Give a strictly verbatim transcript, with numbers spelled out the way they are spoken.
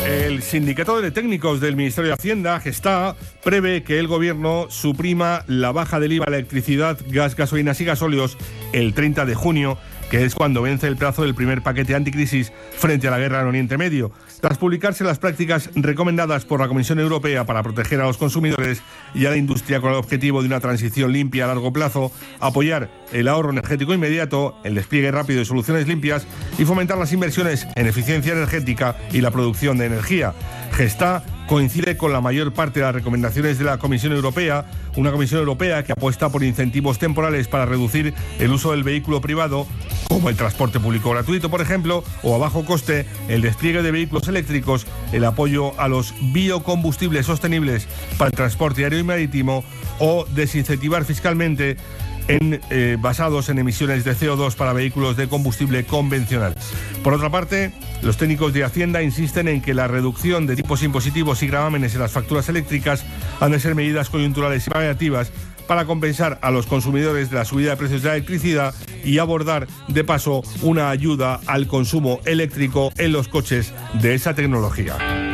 El Sindicato de Técnicos del Ministerio de Hacienda, Gestá, prevé que el Gobierno suprima la baja del I V A a la electricidad, gas, gasolinas y gasóleos el treinta de junio, que es cuando vence el plazo del primer paquete anticrisis frente a la guerra en Oriente Medio. Tras publicarse las prácticas recomendadas por la Comisión Europea para proteger a los consumidores y a la industria con el objetivo de una transición limpia a largo plazo, apoyar el ahorro energético inmediato, el despliegue rápido de soluciones limpias y fomentar las inversiones en eficiencia energética y la producción de energía. Gestá coincide con la mayor parte de las recomendaciones de la Comisión Europea, una Comisión Europea que apuesta por incentivos temporales para reducir el uso del vehículo privado, como el transporte público gratuito, por ejemplo, o a bajo coste, el despliegue de vehículos eléctricos, el apoyo a los biocombustibles sostenibles para el transporte aéreo y marítimo, o desincentivar fiscalmente en, eh, basados en emisiones de C O dos para vehículos de combustible convencional. Por otra parte, los técnicos de Hacienda insisten en que la reducción de tipos impositivos y gravámenes en las facturas eléctricas han de ser medidas coyunturales y paliativas para compensar a los consumidores de la subida de precios de la electricidad y abordar, de paso, una ayuda al consumo eléctrico en los coches de esa tecnología.